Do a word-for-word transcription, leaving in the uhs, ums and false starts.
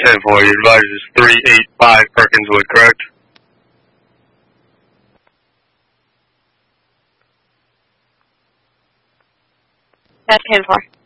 ten four, your advisor is three eight five Perkinswood, correct? That's ten four.